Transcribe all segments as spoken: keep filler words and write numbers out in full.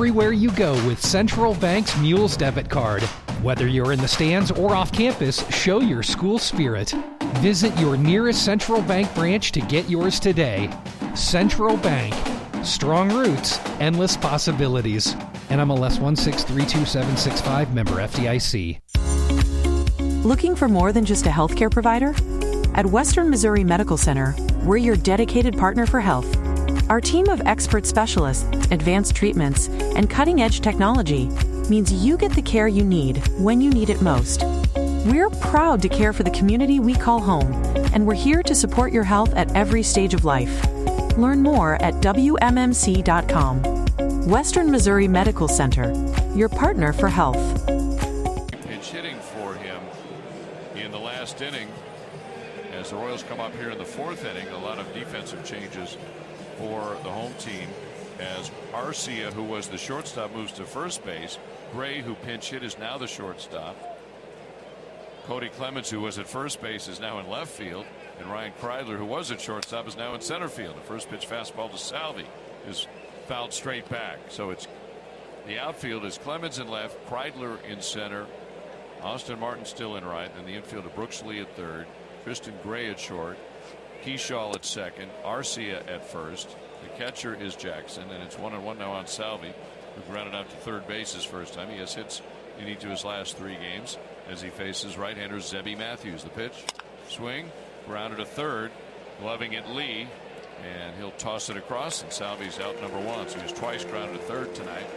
everywhere you go with Central Bank's Mules debit card. Whether you're in the stands or off campus, show your school spirit. Visit your nearest Central Bank branch to get yours today. Central Bank. Strong roots, endless possibilities. N M L S one six three two seven six five, member F D I C. Looking for more than just a healthcare provider? At Western Missouri Medical Center, we're your dedicated partner for health. Our team of expert specialists, advanced treatments, and cutting-edge technology means you get the care you need when you need it most. We're proud to care for the community we call home, and we're here to support your health at every stage of life. Learn more at W M M C dot com. Western Missouri Medical Center, your partner for health. Pinch hitting for him in the last inning. As the Royals come up here in the fourth inning, a lot of defensive changes for the home team as Arcia, who was the shortstop, moves to first base. Gray, who pinch hit, is now the shortstop. Cody Clemens, who was at first base, is now in left field. And Ryan Kreidler, who was at shortstop, is now in center field. The first pitch fastball to Salvi is fouled straight back. So it's the outfield is Clemens in left, Kreidler in center, Austin Martin still in right, and the infield of Brooks Lee at third, Tristan Gray at short, Keyshaw at second, Arcia at first. The catcher is Jackson, and it's one and one now on Salvi, who grounded out to third base his first time. He has hits in each of his last three games as he faces right-hander Zebby Matthews. The pitch, swing, grounded to third, gloving at Lee, and he'll toss it across, and Salvi's out number one. So he's twice grounded to third tonight.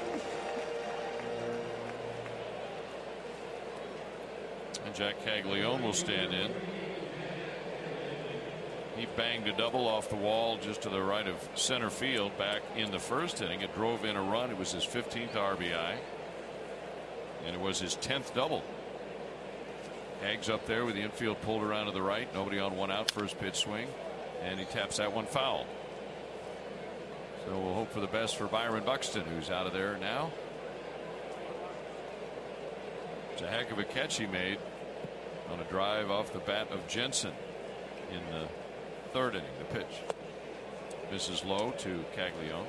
And Jack Caglione will stand in. He banged a double off the wall just to the right of center field back in the first inning. It drove in a run. It was his fifteenth R B I, and it was his tenth double. Hags up there with the infield pulled around to the right. Nobody on, one out. First pitch swing, and he taps that one foul. So we'll hope for the best for Byron Buxton, who's out of there now. It's a heck of a catch he made on a drive off the bat of Jensen in the third inning. The pitch misses low to Caglione.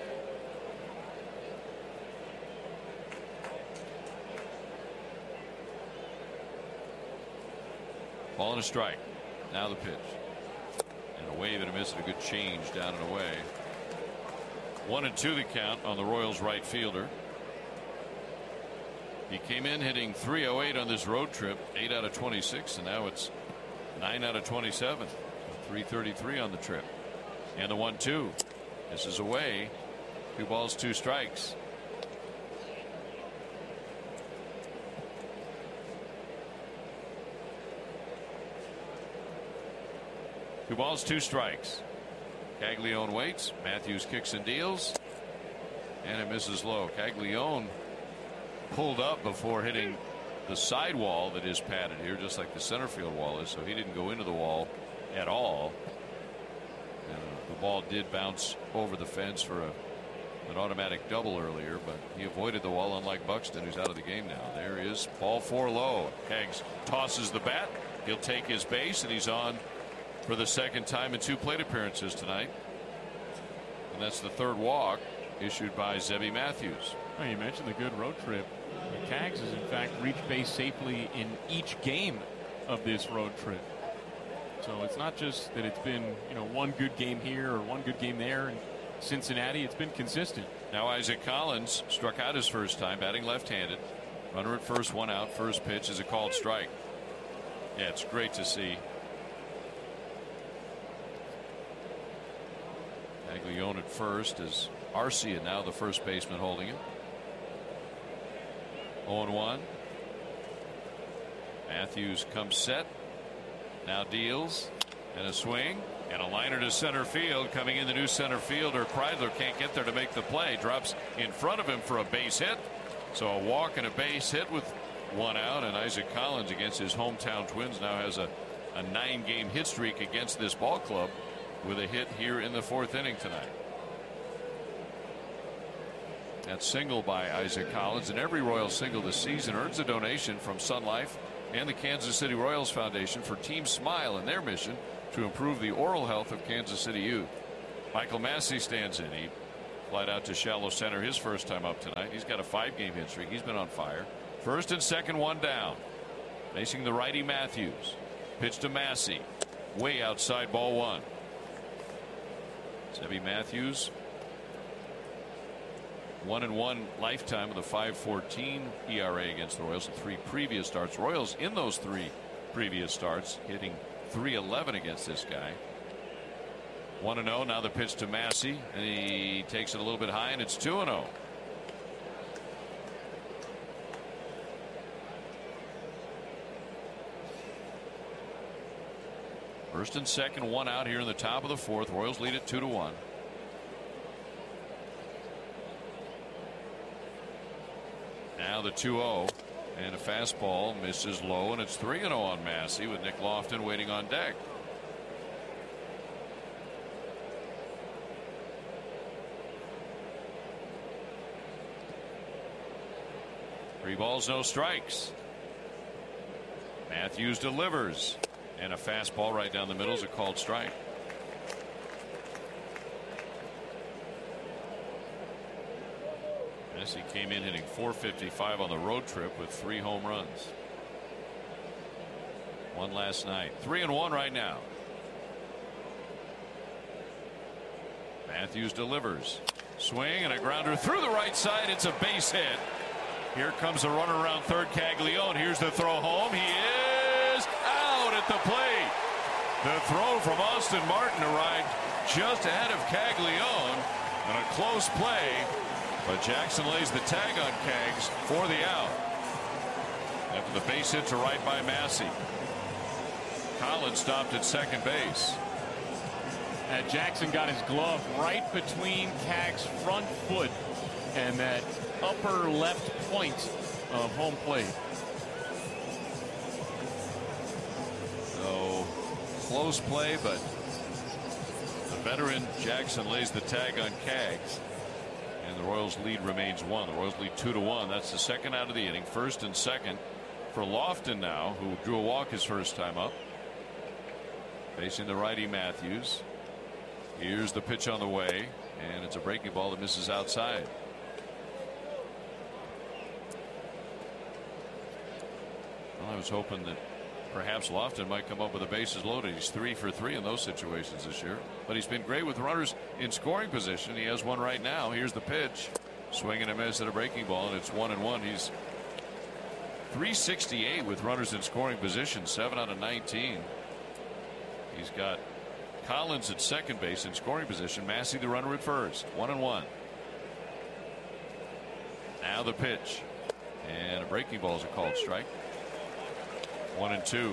Ball and a strike. Now the pitch. And a wave and a miss and a good change down and away. One and two the count on the Royals right fielder. He came in hitting three oh eight on this road trip, eight out of twenty-six, and now it's nine out of twenty-seven. three thirty-three on the trip. And the one two. This is away. Two balls, two strikes. Two balls, two strikes. Caglione waits. Matthews kicks and deals. And it misses low. Caglione pulled up before hitting the side wall that is padded here, just like the center field wall is, so he didn't go into the wall at all. And the ball did bounce over the fence for a, an automatic double earlier, but he avoided the wall, unlike Buxton, who's out of the game now. There is ball four low. Hags tosses the bat. He'll take his base, and he's on for the second time in two plate appearances tonight. And that's the third walk issued by Zebby Matthews. Well, you mentioned the good road trip. The Cags has in fact reached base safely in each game of this road trip. So it's not just that it's been, you know, one good game here or one good game there in Cincinnati. It's been consistent. Now Isaac Collins struck out his first time, batting left-handed. Runner at first, one out. First pitch is a called strike. Yeah, it's great to see. Caglione at first as Arcia now the first baseman holding him. oh and one. Matthews comes set. Now deals. And a swing. And a liner to center field. Coming in the new center fielder. Kreidler can't get there to make the play. Drops in front of him for a base hit. So a walk and a base hit with one out. And Isaac Collins, against his hometown Twins, now has a, a nine game hit streak against this ball club with a hit here in the fourth inning tonight. That single by Isaac Collins, and every Royals single this season earns a donation from Sun Life and the Kansas City Royals Foundation for Team Smile and their mission to improve the oral health of Kansas City youth. Michael Massey stands in. He Flied out to shallow center his first time up tonight. He's got a five-game hit streak. He's been on fire. First and second, one down. Facing the righty Matthews. Pitch to Massey. Way outside, ball one. Seby Matthews. One and one lifetime with a five fourteen E R A against the Royals in three previous starts. Royals in those three previous starts hitting three eleven against this guy. one and oh. Now the pitch to Massey, and he takes it a little bit high, and it's two and oh. First and second, one out here in the top of the fourth. Royals lead it two to one. Now the two oh, and a fastball misses low, and it's three and oh on Massey with Nick Lofton waiting on deck. Three balls, no strikes. Matthews delivers, and a fastball right down the middle is a called strike. Massey came in hitting four fifty-five on the road trip with three home runs. One last night. Three and one right now. Matthews delivers. Swing and a grounder through the right side. It's a base hit. Here comes the runner around third, Caglione. Here's the throw home. He is out at the plate. The throw from Austin Martin arrived just ahead of Caglione. And a close play. But Jackson lays the tag on Cags for the out. After the base hit to right by Massey. Collins stopped at second base. And Jackson got his glove right between Cags' front foot and that upper left point of home plate. So close play, but the veteran Jackson lays the tag on Cags. And the Royals lead remains one. The Royals lead two to one. That's the second out of the inning. First and second for Lofton now, who drew a walk his first time up. Facing the righty Matthews. Here's the pitch on the way, and it's a breaking ball that misses outside. Well, I was hoping that perhaps Lofton might come up with the bases loaded. He's three for three in those situations this year, but he's been great with runners in scoring position. He has one right now. Here's the pitch. Swing and a miss at a breaking ball, and it's one and one. He's three sixty-eight with runners in scoring position, seven out of nineteen. He's got Collins at second base in scoring position. Massey the runner at first. One and one. Now the pitch, and a breaking ball is a called strike. One and two.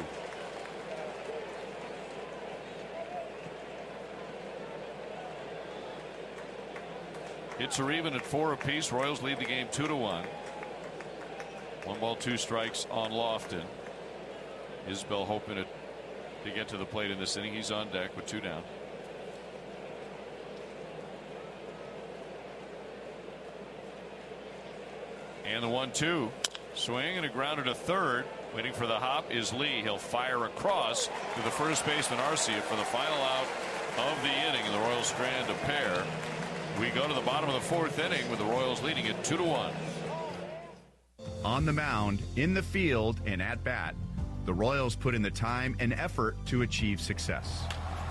Hits are even at four apiece. Royals lead the game two to one. One ball, two strikes on Lofton. Isbell hoping it to get to the plate in this inning. He's on deck with two down. And the one two. Swing and a grounder to third. Waiting for the hop is Lee. He'll fire across to the first baseman Arcia for the final out of the inning. And the Royals strand a pair. We go to the bottom of the fourth inning with the Royals leading it two to one. On the mound, in the field, and at bat, the Royals put in the time and effort to achieve success.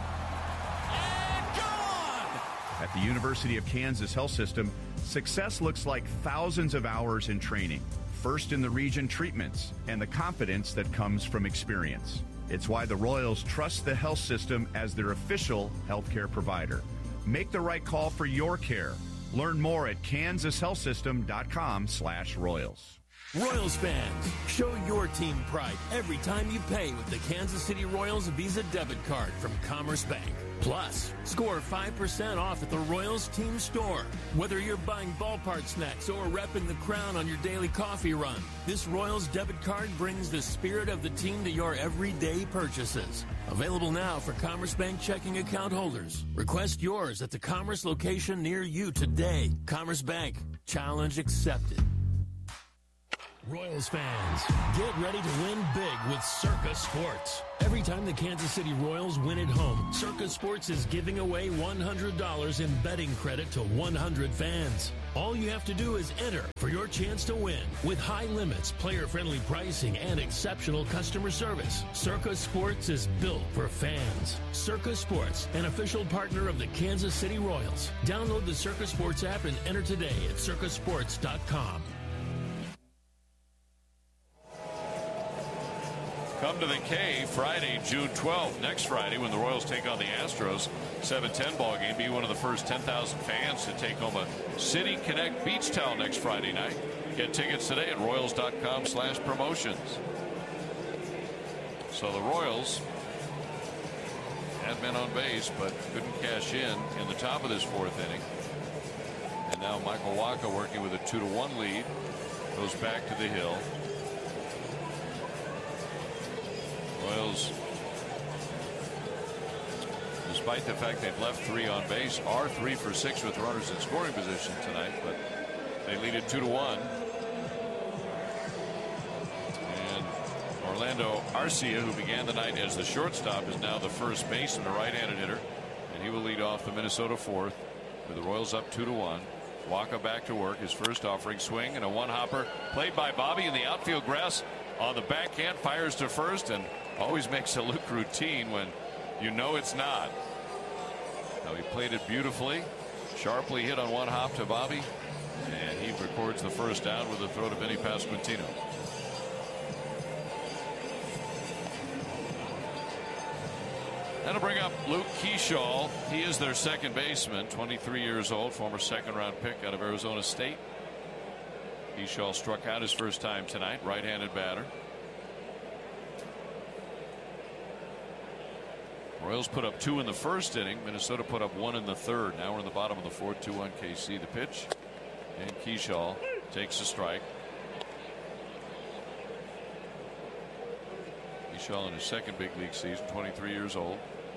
At the University of Kansas Health System, success looks like thousands of hours in training, first in the region treatments, and the confidence that comes from experience. It's why the Royals trust the health system as their official healthcare provider. Make the right call for your care. Learn more at kansas health system dot com slash Royals. Royals fans, show your team pride every time you pay with the Kansas City Royals Visa debit card from Commerce Bank. Plus, score five percent off at the Royals team store. Whether you're buying ballpark snacks or repping the crown on your daily coffee run, this Royals debit card brings the spirit of the team to your everyday purchases. Available now for Commerce Bank checking account holders. Request yours at the Commerce location near you today. Commerce Bank. Challenge accepted. Royals fans, get ready to win big with Circa Sports. Every time the Kansas City Royals win at home, Circa Sports is giving away one hundred dollars in betting credit to one hundred fans. All you have to do is enter for your chance to win. With high limits, player-friendly pricing, and exceptional customer service, Circa Sports is built for fans. Circa Sports, an official partner of the Kansas City Royals. Download the Circa Sports app and enter today at circa sports dot com. Come to the K Friday, June twelfth, next Friday, when the Royals take on the Astros. seven ten ball game. Be one of the first ten thousand fans to take home a City Connect beach towel next Friday night. Get tickets today at royals dot com slash promotions. So the Royals had men on base, but couldn't cash in in the top of this fourth inning. And now Michael Wacha, working with a two to one lead, goes back to the hill. Royals, despite the fact they've left three on base, are three for six with runners in scoring position tonight, but they lead it two to one. And Orlando Arcia, who began the night as the shortstop, is now the first baseman, a right-handed hitter, and he will lead off the Minnesota fourth with the Royals up two to one. Wacha back to work, his first offering, swing and a one-hopper played by Bobby in the outfield grass on the backhand, fires to first, and always makes a look routine when you know it's not. Now he played it beautifully, sharply hit on one hop to Bobby, and he records the first down with a throw to Vinny Pasquantino. That'll bring up Luke Keyshaw. He is their second baseman, twenty-three years old, former second round pick out of Arizona State. Keyshaw struck out his first time tonight, right-handed batter. Royals put up two in the first inning. Minnesota put up one in the third. Now we're in the bottom of the fourth. two one K C. The pitch, and Keyshaw takes a strike. Keyshaw in his second big league season, twenty-three years old.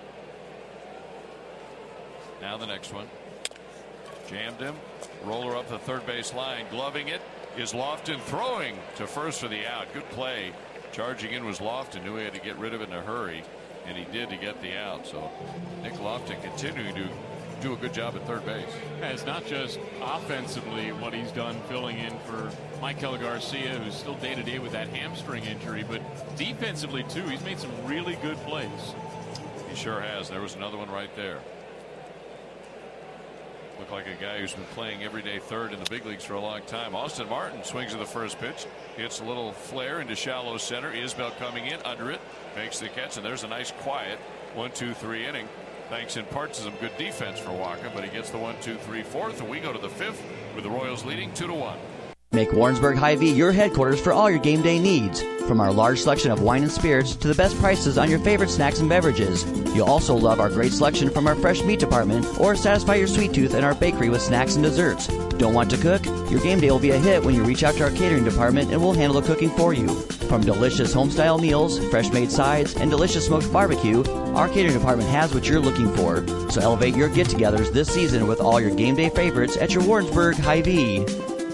Now the next one. Jammed him. Roller up the third base line. Gloving it is Lofton, throwing to first for the out. Good play. Charging in was Lofton. Knew he had to get rid of it in a hurry, and he did to get the out. So Nick Lofton continuing to do a good job at third base. Yeah, it's not just offensively what he's done filling in for Maikel Garcia, who's still day to day with that hamstring injury, but defensively too, he's made some really good plays. He sure has. There was another one right there. Looked like a guy who's been playing everyday third in the big leagues for a long time. Austin Martin swings at the first pitch, hits a little flare into shallow center. Isbell coming in under it, makes the catch, and there's a nice quiet one two three inning, thanks in part to some good defense for Wacha, but he gets the one two three fourth, and we go to the fifth with the Royals leading two to one. Make Warrensburg Hy-Vee your headquarters for all your game day needs. From our large selection of wine and spirits to the best prices on your favorite snacks and beverages. You'll also love our great selection from our fresh meat department, or satisfy your sweet tooth in our bakery with snacks and desserts. Don't want to cook? Your game day will be a hit when you reach out to our catering department, and we'll handle the cooking for you. From delicious home-style meals, fresh-made sides, and delicious smoked barbecue, our catering department has what you're looking for. So elevate your get-togethers this season with all your game day favorites at your Warrensburg Hy-Vee.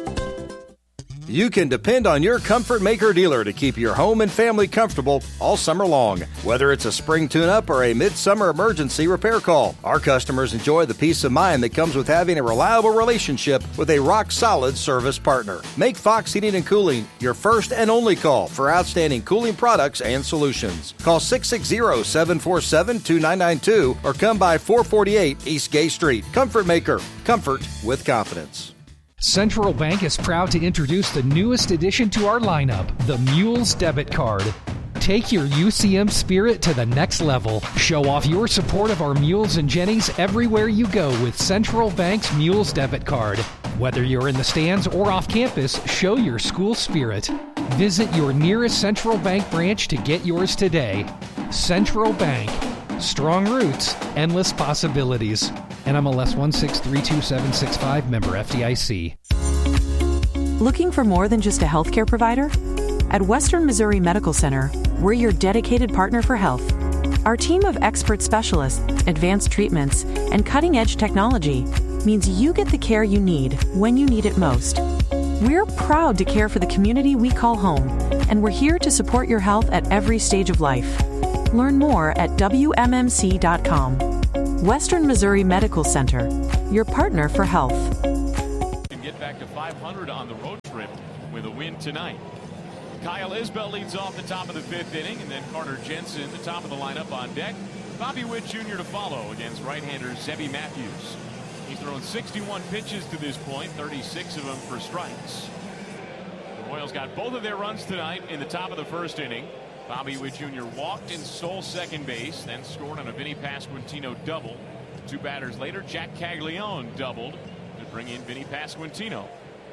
You can depend on your Comfort Maker dealer to keep your home and family comfortable all summer long. Whether it's a spring tune-up or a midsummer emergency repair call, our customers enjoy the peace of mind that comes with having a reliable relationship with a rock-solid service partner. Make Fox Heating and Cooling your first and only call for outstanding cooling products and solutions. Call six six zero, seven four seven, two nine nine two or come by four forty-eight East Gay Street. Comfort Maker. Comfort with confidence. Central Bank is proud to introduce the newest addition to our lineup, the Mules Debit Card. Take your U C M spirit to the next level. Show off your support of our Mules and Jennies everywhere you go with Central Bank's Mules Debit Card. Whether you're in the stands or off campus, show your school spirit. Visit your nearest Central Bank branch to get yours today. Central Bank. Strong roots, endless possibilities. N M L S one six three two seven six five, member F D I C. Looking for more than just a healthcare provider? At Western Missouri Medical Center, we're your dedicated partner for health. Our team of expert specialists, advanced treatments, and cutting-edge technology means you get the care you need when you need it most. We're proud to care for the community we call home, and we're here to support your health at every stage of life. Learn more at W M M C dot com. Western Missouri Medical Center, your partner for health. And get back to five hundred on the road trip with a win tonight. Kyle Isbell leads off the top of the fifth inning, and then Carter Jensen, the top of the lineup on deck. Bobby Witt Junior to follow against right-hander Zebby Matthews. He's thrown sixty-one pitches to this point, thirty-six of them for strikes. The Royals got both of their runs tonight in the top of the first inning. Bobby Witt Junior walked and stole second base, then scored on a Vinny Pasquantino double. Two batters later, Jack Caglione doubled to bring in Vinny Pasquantino.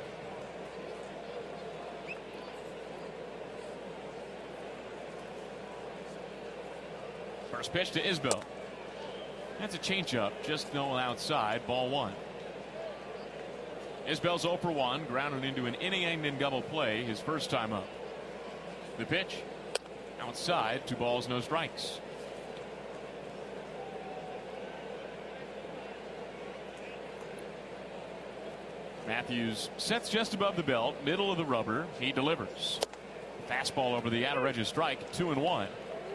First pitch to Isbell. That's a changeup, just no outside, ball one. Isbell's oh for one, grounded into an inning-ending double play his first time up. The pitch, outside, two balls, no strikes. Matthews sets just above the belt, middle of the rubber. He delivers. Fastball over the outer edge of strike, two and one.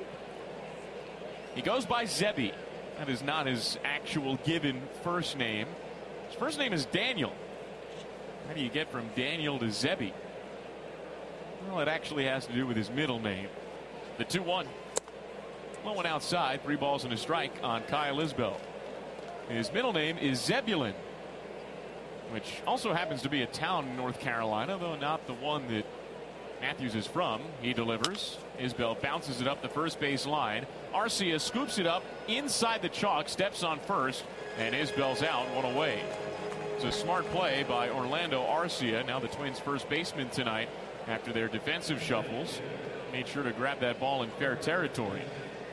He goes by Zebby. That is not his actual given first name. His first name is Daniel. How do you get from Daniel to Zebby? Well, it actually has to do with his middle name. The two one. Low one outside, three balls and a strike on Kyle Isbell. His middle name is Zebulon, which also happens to be a town in North Carolina, though not the one that Matthews is from. He delivers. Isbell bounces it up the first base line. Arcia scoops it up inside the chalk, steps on first, and Isbell's out, one away. It's a smart play by Orlando Arcia, now the Twins' first baseman tonight after their defensive shuffles. Made sure to grab that ball in fair territory.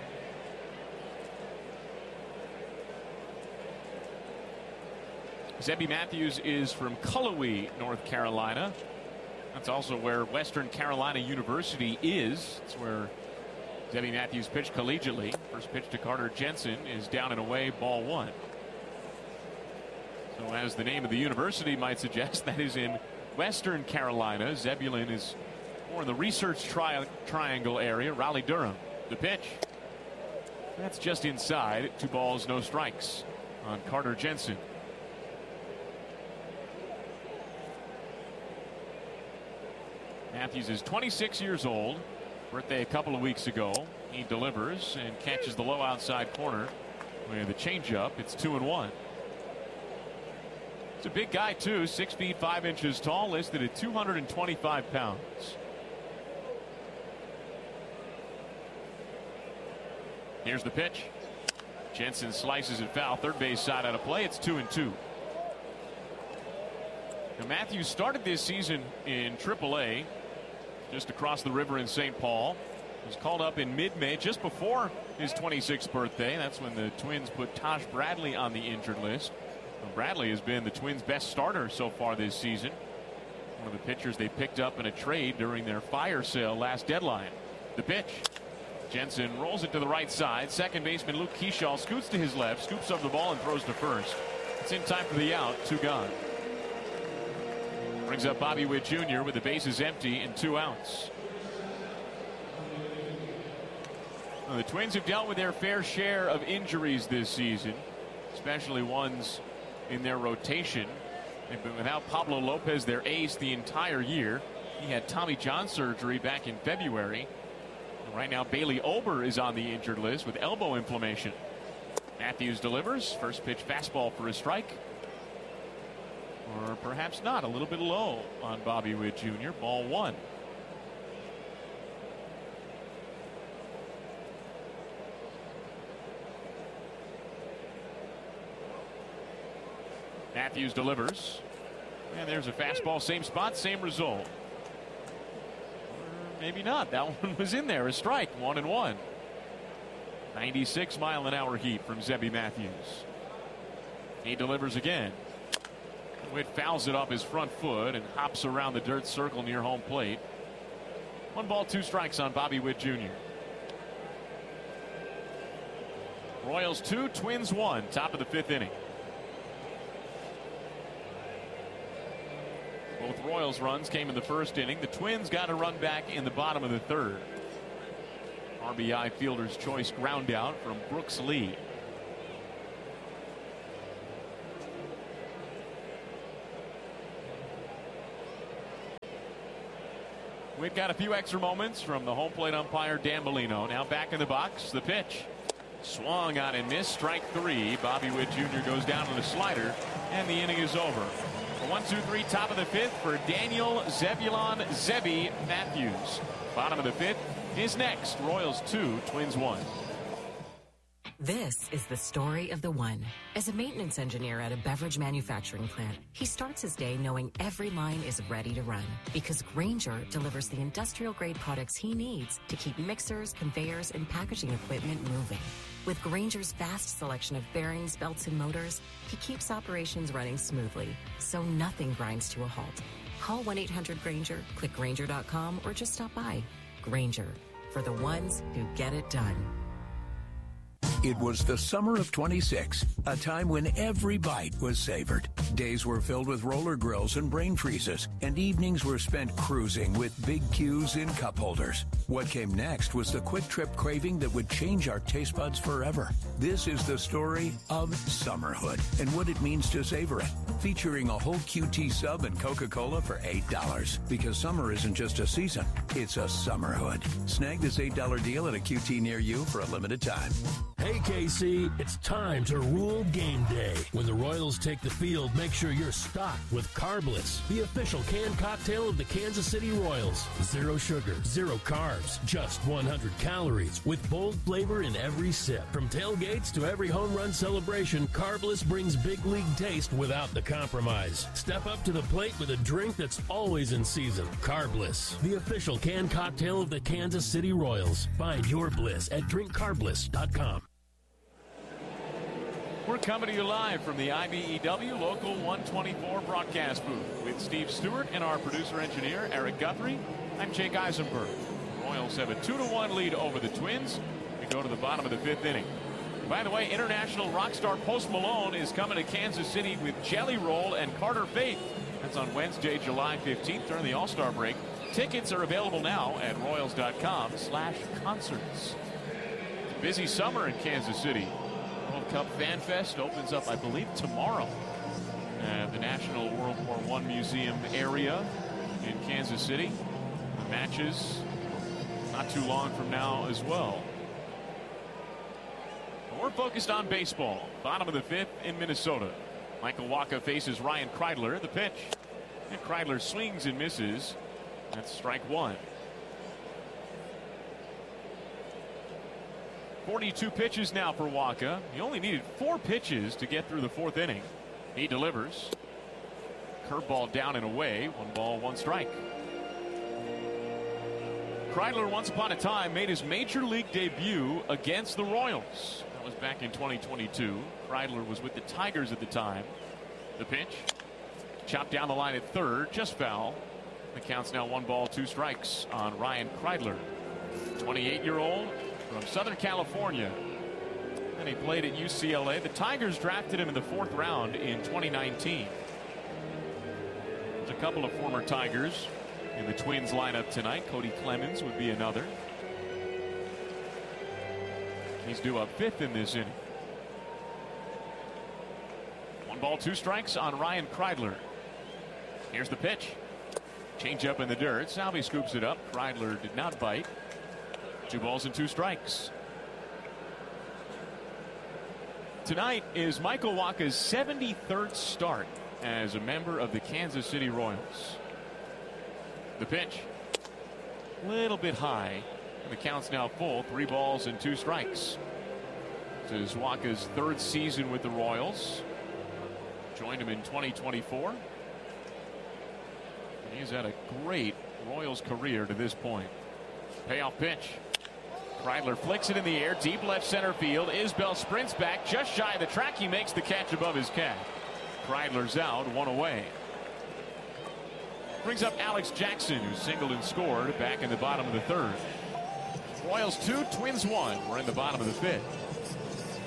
Zebby Matthews is from Cullowhee, North Carolina. That's also where Western Carolina University is. It's where Zebby Matthews pitched collegiately. First pitch to Carter Jensen is down and away, ball one. So as the name of the university might suggest, that is in Western Carolina. Zebulon is more in the Research tri Triangle area, Raleigh-Durham. The pitch. That's just inside. Two balls, no strikes on Carter Jensen. Matthews is twenty-six years old. Birthday a couple of weeks ago. He delivers and catches the low outside corner with the changeup. It's two and one. It's a big guy too, six feet five inches tall, listed at two hundred twenty-five pounds. Here's the pitch. Jensen slices it foul, third base side out of play. It's two and two. Now Matthews started this season in triple A, just across the river in Saint Paul. Was called up in mid-May, just before his twenty-sixth birthday. That's when the Twins put Taj Bradley on the injured list. Well, Bradley has been the Twins' best starter so far this season. One of the pitchers they picked up in a trade during their fire sale last deadline. The pitch. Jensen rolls it to the right side. Second baseman Luke Kershaw scoots to his left, scoops up the ball and throws to first. It's in time for the out. Two gone. Brings up Bobby Witt Junior with the bases empty and two outs. Well, the Twins have dealt with their fair share of injuries this season, especially ones in their rotation. They've been without Pablo Lopez, their ace, the entire year. He had Tommy John surgery back in February. And right now, Bailey Ober is on the injured list with elbow inflammation. Matthews delivers. First pitch fastball for a strike. Or perhaps not. A little bit low on Bobby Witt Junior Ball one. Matthews delivers. And there's a fastball. Same spot, same result. Or maybe not. That one was in there. A strike. One and one. ninety-six mile an hour heat from Zebby Matthews. He delivers again. Witt fouls it off his front foot and hops around the dirt circle near home plate. One ball, two strikes on Bobby Witt Junior Royals two, Twins one, top of the fifth inning. Both Royals runs came in the first inning. The Twins got a run back in the bottom of the third. R B I fielder's choice ground out from Brooks Lee. We've got a few extra moments from the home plate umpire Dan Bellino. Now back in the box. The pitch. Swung on and missed. Strike three. Bobby Witt Junior goes down on a slider, and the inning is over. A one two three top of the fifth for Daniel Zebulon Zebby Matthews. Bottom of the fifth is next. Royals two, Twins one. This is the story of the one. As a maintenance engineer at a beverage manufacturing plant, he starts his day knowing every line is ready to run because Grainger delivers the industrial-grade products he needs to keep mixers, conveyors, and packaging equipment moving. With Grainger's vast selection of bearings, belts, and motors, he keeps operations running smoothly, so nothing grinds to a halt. Call one eight hundred Grainger, click Grainger dot com, or just stop by. Grainger, for the ones who get it done. It was the summer of twenty-six, a time when every bite was savored. Days were filled with roller grills and brain freezes, and evenings were spent cruising with big Q's in cup holders. What came next was the quick trip craving that would change our taste buds forever. This is the story of Summerhood and what it means to savor it. Featuring a whole Q T sub and Coca-Cola for eight dollars. Because summer isn't just a season, it's a Summerhood. Snag this eight dollar deal at a Q T near you for a limited time. Hey, K C, it's time to rule game day. When the Royals take the field, make sure you're stocked with Carbless, the official canned cocktail of the Kansas City Royals. Zero sugar, zero carbs, just one hundred calories, with bold flavor in every sip. From tailgates to every home run celebration, Carbless brings big league taste without the compromise. Step up to the plate with a drink that's always in season. Carbless, the official canned cocktail of the Kansas City Royals. Find your bliss at drink carbless dot com. We're coming to you live from the I B E W Local one twenty-four broadcast booth with Steve Stewart and our producer-engineer, Eric Guthrie. I'm Jake Eisenberg. The Royals have a two to one lead over the Twins. We go to the bottom of the fifth inning. By the way, international rock star Post Malone is coming to Kansas City with Jelly Roll and Carter Faith. That's on Wednesday, July fifteenth during the All-Star break. Tickets are available now at royals dot com slash concerts. It's a busy summer in Kansas City. World Cup Fan Fest opens up, I believe, tomorrow at the National World War One Museum area in Kansas City. The matches not too long from now as well. But we're focused on baseball. Bottom of the fifth in Minnesota. Michael Wacha faces Ryan Kreidler. The pitch. And Kreidler swings and misses. That's strike one. forty-two pitches now for Wacha. He only needed four pitches to get through the fourth inning. He delivers. Curveball down and away. One ball, one strike. Kreidler, once upon a time, made his major league debut against the Royals. That was back in twenty twenty-two. Kreidler was with the Tigers at the time. The pitch. Chopped down the line at third. Just foul. The count's now one ball, two strikes on Ryan Kreidler. twenty-eight-year-old from Southern California. And he played at U C L A. The Tigers drafted him in the fourth round in twenty nineteen. There's a couple of former Tigers in the Twins lineup tonight. Cody Clemens would be another. He's due up fifth in this inning. One ball, two strikes on Ryan Kreidler. Here's the pitch. Change up in the dirt. Salvi scoops it up. Kreidler did not bite. Two balls and two strikes. Tonight is Michael Wacha's seventy-third start as a member of the Kansas City Royals. The pitch. Little bit high. And the count's now full. Three balls and two strikes. This is Wacha's third season with the Royals. Joined him in twenty twenty-four. And he's had a great Royals career to this point. Payoff pitch. Kreidler flicks it in the air, deep left center field. Isbell sprints back just shy of the track. He makes the catch above his cap. Kreidler's out, one away. Brings up Alex Jackson, who singled and scored back in the bottom of the third. Royals two, Twins one. We're in the bottom of the fifth.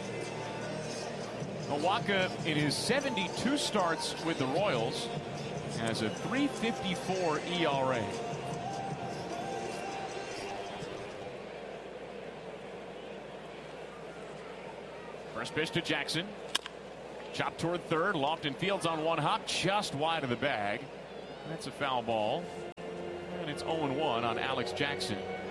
Wacha, in his seventy-two starts with the Royals, has a three fifty-four E R A. First pitch to Jackson. Chop toward third. Lofton Fields on one hop, just wide of the bag. That's a foul ball. And it's oh and one on Alex Jackson.